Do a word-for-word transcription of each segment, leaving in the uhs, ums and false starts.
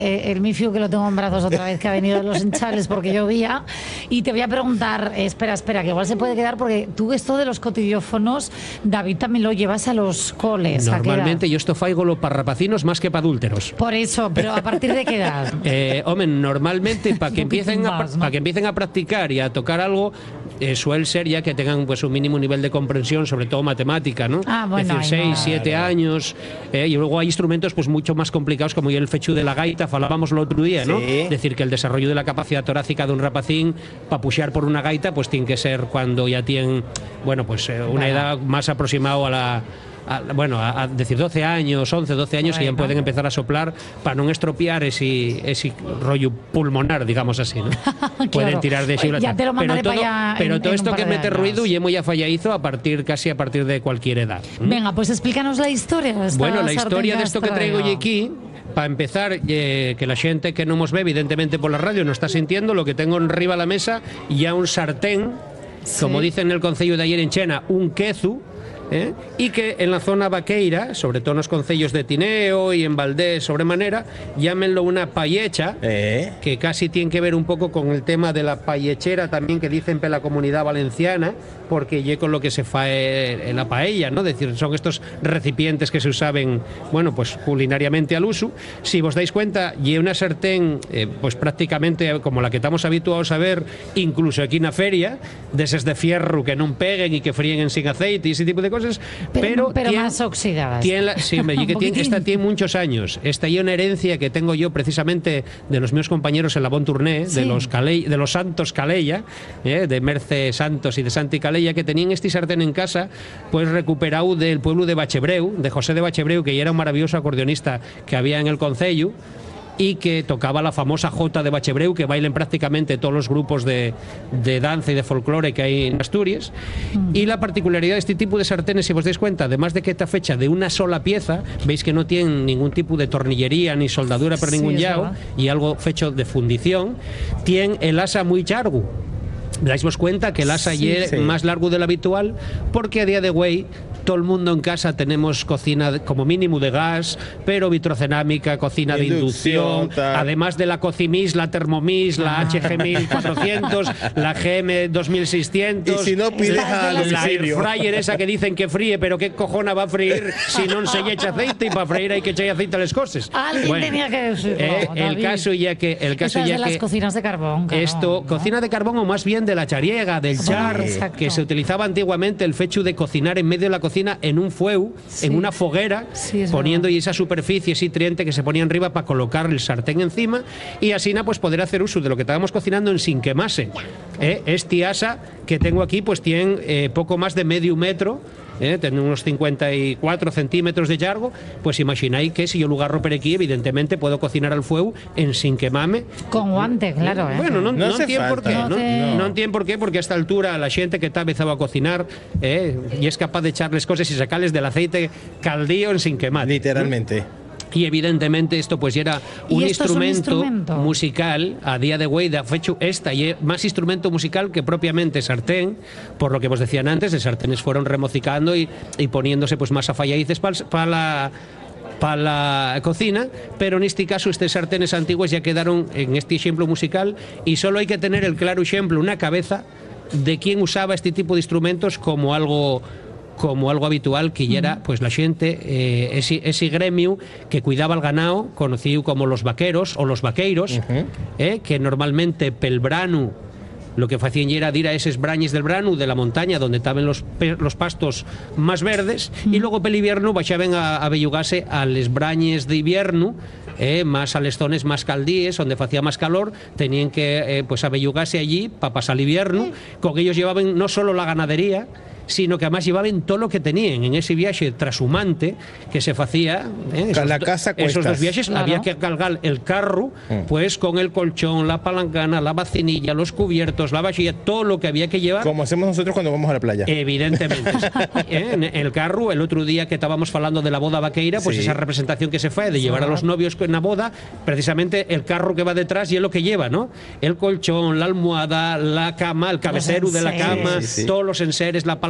Eh, el Mifiu, que lo tengo en brazos otra vez, que ha venido de los hinchales porque llovía. Y te voy a preguntar, eh, espera, espera, que igual se puede quedar, porque tú esto de los cotidiófonos, David, también lo llevas a los coles. Normalmente yo esto faigolo para rapacinos más que para adúlteros. Por eso, pero ¿a partir de qué edad? Eh, hombre, normalmente para que empiecen a, más, ¿no? para que empiecen a practicar y a tocar algo, eh, suele ser ya que tengan pues un mínimo nivel de comprensión, sobre todo matemática, ¿no? Ah, bueno, es decir, seis, no. siete años, eh, y luego hay instrumentos pues mucho más complicados, como el fechu de la gaita, falábamos el otro día, ¿no? Sí. Es decir, que el desarrollo de la capacidad torácica de un rapacín para puxear por una gaita, pues tiene que ser cuando ya tienen, bueno, pues eh, una edad más aproximada a la A, bueno, a, a decir doce años, once, doce años, que ya pueden empezar a soplar para no estropiar ese, ese rollo pulmonar, digamos así, ¿no? Claro. Pueden tirar de Oye, ya te lo mandaré pero todo, para allá pero en- todo en esto un que par de mete años. ruido y hemos ya fallaizo a partir casi a partir de cualquier edad. ¿Mm? Venga, pues explícanos la historia. de esta Bueno, la sartén historia de que esto has que traigo traído. yo aquí, para empezar, eh, que la gente que no nos ve, evidentemente por la radio, no está sintiendo lo que tengo arriba de la mesa, ya un sartén, Sí. como dicen en el concello de ayer en Chena, un quezu, ¿eh? Y que en la zona vaqueira, sobre todo en los concellos de Tineo y en Valdés sobremanera, llámenlo una payecha, Eh. que casi tiene que ver un poco con el tema de la payechera también que dicen pe la comunidad valenciana, porque lle con lo que se fae en la paella, ¿no? Es decir, son estos recipientes que se usaban, bueno, pues culinariamente al uso. Si vos dais cuenta, lle una sartén, eh, pues prácticamente como la que estamos habituados a ver, incluso aquí en la feria, de esas de fierro que no peguen y que fríen sin aceite y ese tipo de cosas, Pero, pero, pero tiene- más oxidadas. tiene la- sí, hombre, y que Un tiene, poquitín. esta tiene muchos años. Esta es una herencia que tengo yo precisamente de los míos compañeros en la Bon Tourné, Sí. de los Caley, de los Santos Calella, eh, de Merce Santos y de Santi Calella, que tenían este sartén en casa, pues recuperado del pueblo de Bachebreu, de José de Bachebreu, que ya era un maravilloso acordeonista que había en el concello, y que tocaba la famosa jota de Bachebreu, que bailan prácticamente todos los grupos de, de danza y de folclore que hay en Asturias. Y la particularidad de este tipo de sartenes, si os dais cuenta, además de que está fecha de una sola pieza, veis que no tienen ningún tipo de tornillería ni soldadura por Sí, ningún es yao, verdad. y algo fecho de fundición, tiene el asa muy largo. Dais cuenta que el asa Sí, es sí. más largo del habitual, porque a día de hoy todo el mundo en casa tenemos cocina de- como mínimo de gas, pero vitrocerámica, cocina de Inducción, inducción, tal. además de la Cocimis, la Thermomix, la H G mil cuatrocientos, la G M dos mil seiscientos. Y si no pides Estas de a las- La air domicilio. fryer esa que dicen que fríe, pero qué cojona va a freír si no se lle echa aceite, y para freír hay que echar aceite a las cosas. Alguien tenía que decirlo, eh, el David. caso ya que el caso Estas ya de las que cocinas de carbón. claro, esto, ¿no? cocina de carbón, o más bien de la chariega, del Sí, char, exacto. que se utilizaba antiguamente el fechu de cocinar en medio de la cocina en un fueu, Sí. en una foguera, Sí, es poniendo verdad. y esa superficie, ese triente que se ponía arriba para colocar el sartén encima, y así pues poder hacer uso de lo que estábamos cocinando en sin quemarse. Eh, este asa que tengo aquí pues tiene eh, poco más de medio metro. Eh, tiene unos cincuenta y cuatro centímetros de largo, pues imagináis que si yo lo agarro por aquí, evidentemente puedo cocinar al fuego en sin quemarme. Con guante, claro. ¿eh? Bueno, no, No no hace entiendo por qué. falta. No, No te- no entiendo por qué, porque a esta altura la gente que está empezado a cocinar eh, y es capaz de echarles cosas y sacarles del aceite caldío en sin quemar. Literalmente. Y evidentemente esto pues era un ¿Y esto es un instrumento, instrumento? musical a día de hoy, de fecho esta y es más instrumento musical que propiamente sartén, por lo que vos decían antes, de sartenes fueron remocicando y, y poniéndose pues más afalladices para la para la cocina, pero en este caso estos sartenes antiguos ya quedaron en este ejemplo musical, y solo hay que tener el claro ejemplo, una cabeza de quién usaba este tipo de instrumentos como algo como algo habitual, que ya era pues la gente, eh, ese, ese gremio que cuidaba el ganado, conocido como los vaqueros o los vaqueiros, eh, que normalmente pel branu lo que hacían era ir a esos brañes del branu de la montaña donde estaban los, pe- los pastos más verdes, y luego pel invierno baixaban a, a bellugarse a les brañes de invierno, eh, más a les zones más caldíes donde hacía más calor, tenían que eh, pues abellugarse allí para pasar el invierno. Con ellos llevaban no solo la ganadería, sino que además llevaban todo lo que tenían en ese viaje trashumante que se hacía, eh, esos, la do- casa a esos cuestas. dos viajes. Claro. Había que cargar el carro pues con el colchón, la palancana, la vacinilla, los cubiertos, la vajilla, todo lo que había que llevar. Como hacemos nosotros cuando vamos a la playa. Evidentemente. Eh, en el carro, el otro día que estábamos hablando de la boda vaqueira, pues Sí. esa representación que se fue de llevar a los novios en la boda, precisamente el carro que va detrás y es lo que lleva, ¿no? El colchón, la almohada, la cama, el cabecero de la enseres. cama, Sí, sí, sí. todos los enseres, la palancana,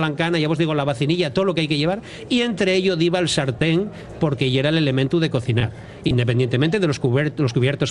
palancana, ya os digo, la vacinilla, todo lo que hay que llevar, y entre ello diva el sartén, porque ya era el elemento de cocinar, independientemente de los, cubiertos, los cubiertos